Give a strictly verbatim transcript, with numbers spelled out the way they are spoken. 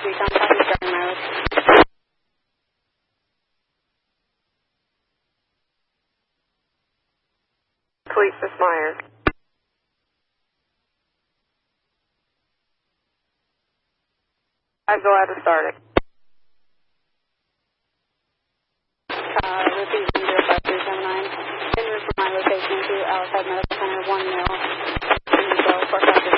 three, contact is driving mileage. Police, Miss Myers. I'd go ahead and start it. Uh, repeat zero five three seven nine. In route from my location to Allied Medical Center, one mil. Indigo, four five